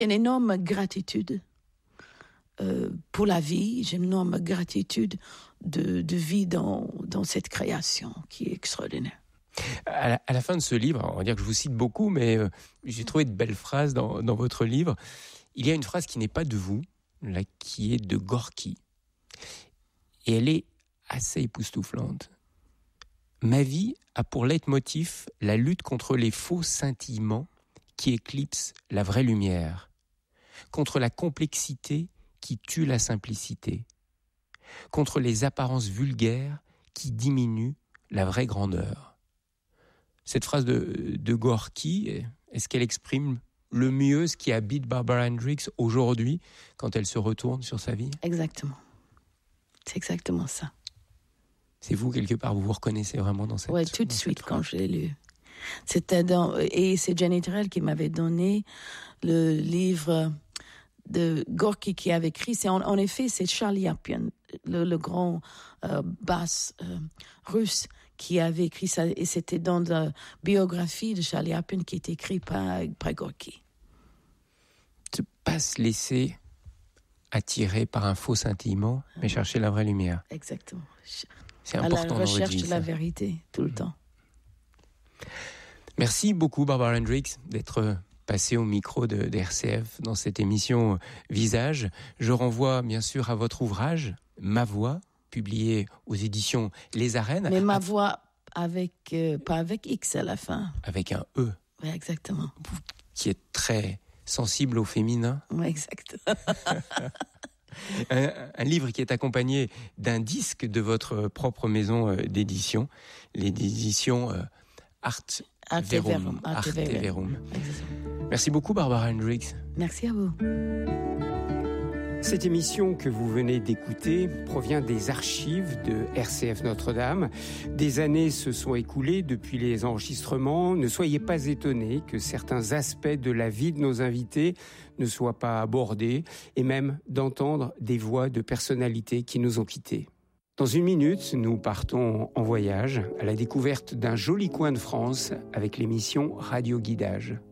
une énorme gratitude pour la vie. J'ai une énorme gratitude de vie dans cette création qui est extraordinaire. À la fin de ce livre, on va dire que je vous cite beaucoup, mais j'ai trouvé de belles phrases dans votre livre. Il y a une phrase qui n'est pas de vous, là, qui est de Gorky. Et elle est assez époustouflante. Ma vie a pour leitmotiv la lutte contre les faux scintillements qui éclipsent la vraie lumière, contre la complexité qui tue la simplicité, contre les apparences vulgaires qui diminuent la vraie grandeur. Cette phrase de Gorky, est-ce qu'elle exprime le mieux ce qui habite Barbara Hendricks aujourd'hui quand elle se retourne sur sa vie? Exactement. C'est exactement ça. C'est vous, quelque part, vous vous reconnaissez vraiment dans cette... Oui, tout de suite, quand je l'ai lu. Et c'est Jenny Terrell qui m'avait donné le livre de Gorky qui avait écrit. En effet, c'est Charlie Chaplin, le grand basse russe, qui avait écrit ça. Et c'était dans la biographie de Charlie Chaplin qui est écrite par Gorky. Ne pas se laisser attirer par un faux scintillement, mais chercher la vraie lumière. Exactement. C'est important dans votre vie. À la recherche de la vérité, tout le temps. Merci beaucoup, Barbara Hendricks, d'être passée au micro de RCF dans cette émission Visage. Je renvoie bien sûr à votre ouvrage, Ma Voix, publié aux éditions Les Arènes. Mais Ma Voix pas avec X à la fin. Avec un E. Oui, exactement. Qui est très sensible au féminin. Oui, exactement. Un livre qui est accompagné d'un disque de votre propre maison d'édition, les éditions Art Verum. Merci beaucoup, Barbara Hendricks. Merci à vous. Cette émission que vous venez d'écouter provient des archives de RCF Notre-Dame. Des années se sont écoulées depuis les enregistrements. Ne soyez pas étonnés que certains aspects de la vie de nos invités ne soient pas abordés et même d'entendre des voix de personnalités qui nous ont quittés. Dans une minute, nous partons en voyage à la découverte d'un joli coin de France avec l'émission Radio Guidage.